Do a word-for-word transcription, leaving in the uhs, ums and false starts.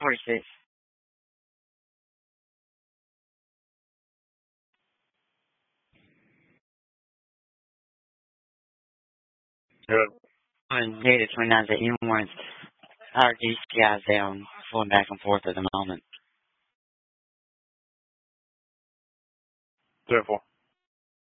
forty-six. Good. On data twenty-nine, the M ones are these guys down, pulling back and forth at the moment. Ten four.